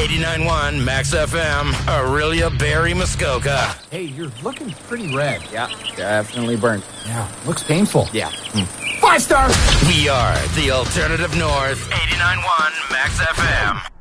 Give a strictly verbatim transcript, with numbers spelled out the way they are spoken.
eighty-nine point one Max F M, Aurelia, Barry, Muskoka. Hey, you're looking pretty red. Yeah, definitely burned. Yeah, looks painful. Yeah. Mm. Five stars! We are the Alternative North, eighty-nine point one Max F M.